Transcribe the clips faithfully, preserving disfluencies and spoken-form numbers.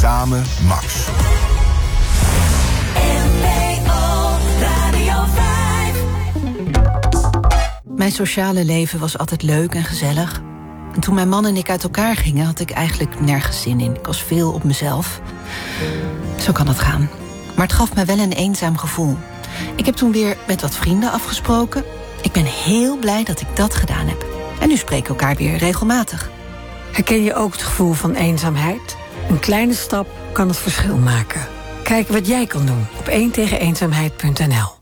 samen Max. Mijn sociale leven was altijd leuk en gezellig. En toen mijn man en ik uit elkaar gingen, had ik eigenlijk nergens zin in. Ik was veel op mezelf. Zo kan het gaan. Maar het gaf me wel een eenzaam gevoel. Ik heb toen weer met wat vrienden afgesproken. Ik ben heel blij dat ik dat gedaan heb. En nu spreken we elkaar weer regelmatig. Herken je ook het gevoel van eenzaamheid? Een kleine stap kan het verschil maken. Kijk wat jij kan doen op één tegen eenzaamheid punt n l.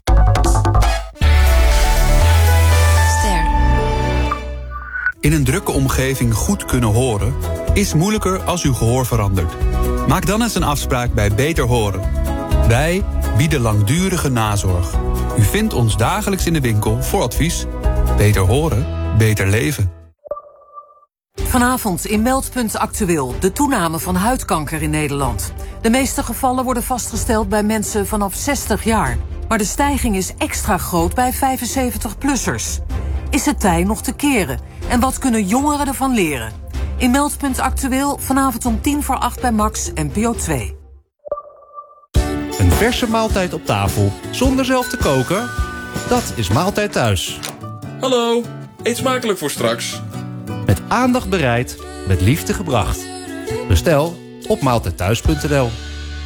In een drukke omgeving goed kunnen horen is moeilijker als uw gehoor verandert. Maak dan eens een afspraak bij Beter Horen. Wij bieden langdurige nazorg. U vindt ons dagelijks in de winkel voor advies. Beter horen, beter leven. Vanavond in Meldpunt Actueel de toename van huidkanker in Nederland. De meeste gevallen worden vastgesteld bij mensen vanaf zestig jaar. Maar de stijging is extra groot bij vijfenzeventig-plussers. Is het tij nog te keren? En wat kunnen jongeren ervan leren? In Meldpunt Actueel vanavond om tien voor acht bij Max N P O twee. Een verse maaltijd op tafel zonder zelf te koken? Dat is Maaltijd Thuis. Hallo, eet smakelijk voor straks. Met aandacht bereid, met liefde gebracht. Bestel op maaltijd thuis punt n l.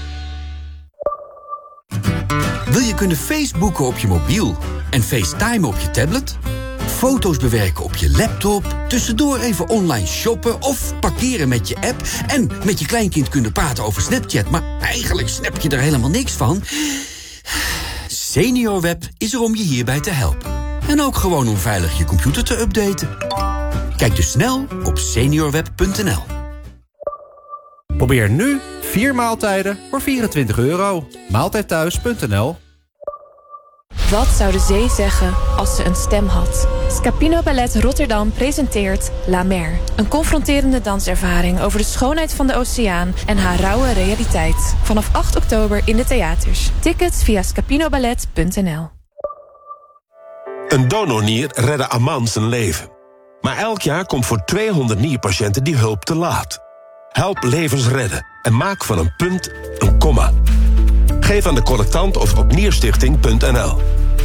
Wil je kunnen Facebooken op je mobiel en FaceTimen op je tablet? Foto's bewerken op je laptop, tussendoor even online shoppen of parkeren met je app en met je kleinkind kunnen praten over Snapchat, maar eigenlijk snap je er helemaal niks van? SeniorWeb is er om je hierbij te helpen. En ook gewoon om veilig je computer te updaten. Kijk dus snel op seniorweb punt n l. Probeer nu vier maaltijden voor vierentwintig euro. maaltijd thuis punt n l. Wat zou de zee zeggen als ze een stem had? Scapino Ballet Rotterdam presenteert La Mer. Een confronterende danservaring over de schoonheid van de oceaan en haar rauwe realiteit. Vanaf acht oktober in de theaters. Tickets via scapinoballet punt n l. Een donornier redde Aman zijn leven. Maar elk jaar komt voor tweehonderd nierpatiënten die hulp te laat. Help levens redden en maak van een punt een komma. Geef aan de collectant of op nierstichting punt n l.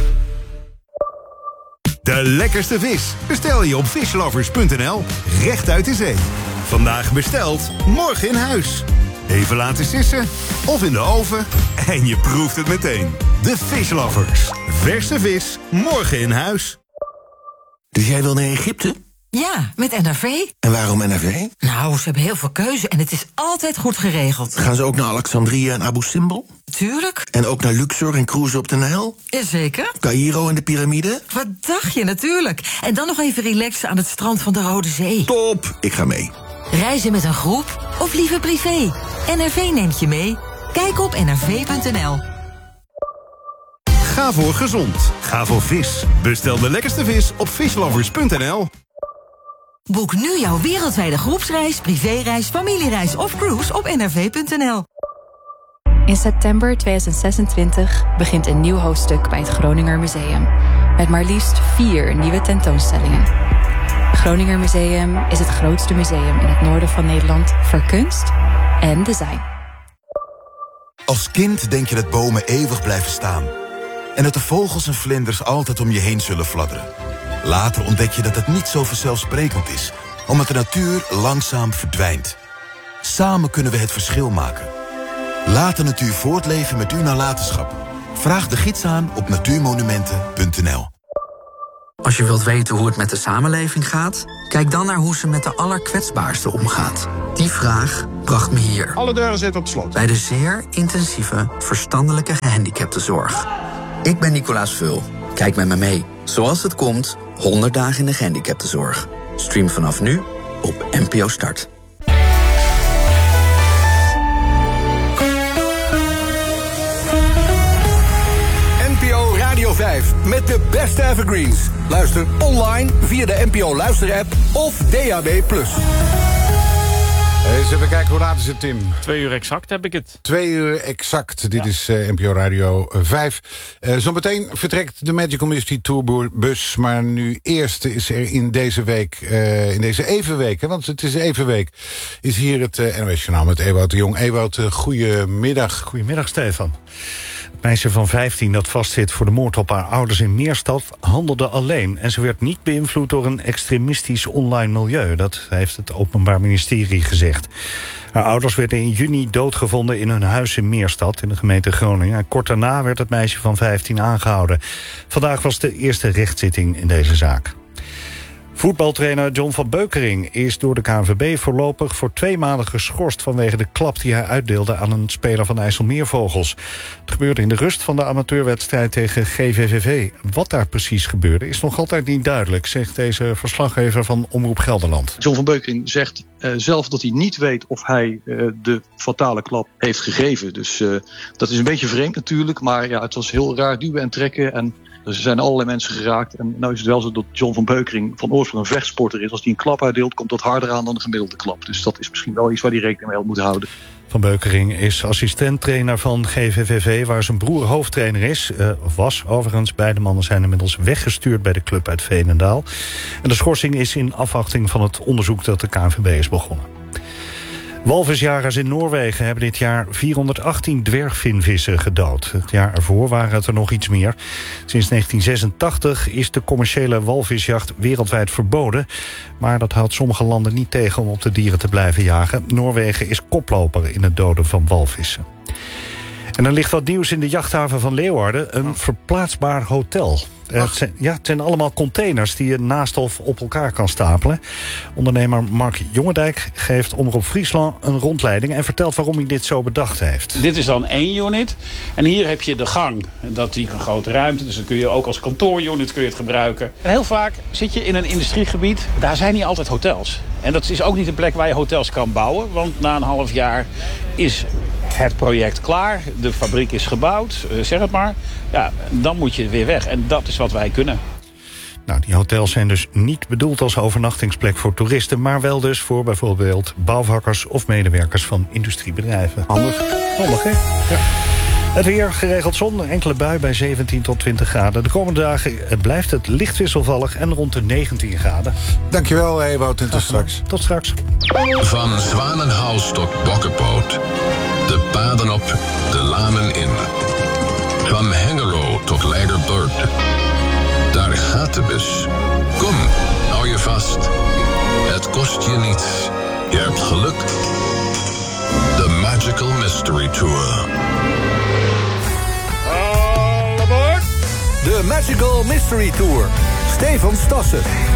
De lekkerste vis bestel je op fishlovers punt n l. Recht uit de zee. Vandaag besteld, morgen in huis. Even laten sissen of in de oven en je proeft het meteen. De Fishlovers. Verse vis, morgen in huis. Dus jij wil naar Egypte? Ja, met N R V. En waarom N R V? Nou, ze hebben heel veel keuze en het is altijd goed geregeld. Gaan ze ook naar Alexandrië en Abu Simbel? Tuurlijk. En ook naar Luxor en cruisen op de Nijl? Jazeker. Caïro en de piramide? Wat dacht je, natuurlijk. En dan nog even relaxen aan het strand van de Rode Zee. Top, ik ga mee. Reizen met een groep of liever privé? N R V neemt je mee. Kijk op n r v punt n l. Ga voor gezond. Ga voor vis. Bestel de lekkerste vis op fishlovers punt n l. Boek nu jouw wereldwijde groepsreis, privéreis, familiereis of cruise op n r v punt n l. In september tweeduizend zesentwintig begint een nieuw hoofdstuk bij het Groninger Museum. Met maar liefst vier nieuwe tentoonstellingen. Het Groninger Museum is het grootste museum in het noorden van Nederland voor kunst en design. Als kind denk je dat bomen eeuwig blijven staan. En dat de vogels en vlinders altijd om je heen zullen fladderen. Later ontdek je dat het niet zo vanzelfsprekend is, omdat de natuur langzaam verdwijnt. Samen kunnen we het verschil maken. Laat de natuur voortleven met uw nalatenschap. Vraag de gids aan op natuurmonumenten punt n l. Als je wilt weten hoe het met de samenleving gaat, kijk dan naar hoe ze met de allerkwetsbaarsten omgaat. Die vraag bracht me hier. Alle deuren zitten op slot. Bij de zeer intensieve verstandelijke gehandicaptenzorg. Ik ben Nicolaas Vul. Kijk met me mee. Zoals het komt, honderd dagen in de gehandicaptenzorg. Stream vanaf nu op N P O Start. N P O Radio vijf met de beste evergreens. Luister online via de N P O Luister-app of D A B plus. Eens even kijken, hoe laat is het, Tim? Twee uur exact heb ik het. Twee uur exact. Dit ja. is uh, N P O Radio vijf. Uh, Zometeen vertrekt de Magical Mystery Tourbus. Maar nu eerst is er in deze week, uh, in deze evenweek... Hè, want het is evenweek, is hier het uh, N O S-journaal met Ewout de Jong. Ewout, uh, goedemiddag. Goedemiddag, Stefan. Het meisje van vijftien dat vastzit voor de moord op haar ouders in Meerstad handelde alleen. En ze werd niet beïnvloed door een extremistisch online milieu. Dat heeft het Openbaar Ministerie gezegd. Haar ouders werden in juni doodgevonden in hun huis in Meerstad in de gemeente Groningen. En kort daarna werd het meisje van vijftien aangehouden. Vandaag was de eerste rechtszitting in deze zaak. Voetbaltrainer John van Beukering is door de K N V B voorlopig voor twee maanden geschorst vanwege de klap die hij uitdeelde aan een speler van IJsselmeervogels. Het gebeurde in de rust van de amateurwedstrijd tegen G V V V. Wat daar precies gebeurde is nog altijd niet duidelijk, zegt deze verslaggever van Omroep Gelderland. John van Beukering zegt uh, zelf dat hij niet weet of hij uh, de fatale klap heeft gegeven. Dus uh, dat is een beetje vreemd natuurlijk, maar ja, het was heel raar duwen en trekken en er zijn allerlei mensen geraakt. En nou is het wel zo dat John van Beukering van oorsprong een vechtsporter is. Als hij een klap uitdeelt, komt dat harder aan dan een gemiddelde klap. Dus dat is misschien wel iets waar hij rekening mee moet houden. Van Beukering is assistenttrainer van G V V V... waar zijn broer hoofdtrainer is. Uh, of was overigens. Beide mannen zijn inmiddels weggestuurd bij de club uit Veenendaal. En de schorsing is in afwachting van het onderzoek dat de K N V B is begonnen. Walvisjagers in Noorwegen hebben dit jaar vierhonderdachttien dwergvinvissen gedood. Het jaar ervoor waren het er nog iets meer. Sinds negentien zesentachtig is de commerciële walvisjacht wereldwijd verboden. Maar dat houdt sommige landen niet tegen om op de dieren te blijven jagen. Noorwegen is koploper in het doden van walvissen. En er ligt wat nieuws in de jachthaven van Leeuwarden. Een verplaatsbaar hotel. Het zijn, ja, het zijn allemaal containers die je naast of op elkaar kan stapelen. Ondernemer Mark Jongendijk geeft Omroep Friesland een rondleiding en vertelt waarom hij dit zo bedacht heeft. Dit is dan één unit. En hier heb je de gang. Dat is een grote ruimte, dus dan kun je ook als kantoorunit kun je het gebruiken. En heel vaak zit je in een industriegebied, daar zijn niet altijd hotels. En dat is ook niet een plek waar je hotels kan bouwen, want na een half jaar is het project klaar, de fabriek is gebouwd, zeg het maar. Ja, dan moet je weer weg. En dat is wat wij kunnen. Nou, die hotels zijn dus niet bedoeld als overnachtingsplek voor toeristen, maar wel dus voor bijvoorbeeld bouwvakkers of medewerkers van industriebedrijven. Handig. Handig, hè? Ja. Het weer, geregeld zon, een enkele bui bij zeventien tot twintig graden. De komende dagen blijft het licht wisselvallig en rond de negentien graden. Dankjewel, Ewout, en tot straks. Tot straks. Van Zwanenhals tot Bokkenpoot. De paden op, de lanen in. Van Hengelo tot Leiderburg. Daar gaat de bus. Kom, hou je vast. Het kost je niets. Je hebt geluk. The Magical Mystery Tour. All aboard! De Magical Mystery Tour. Stefan Stassen.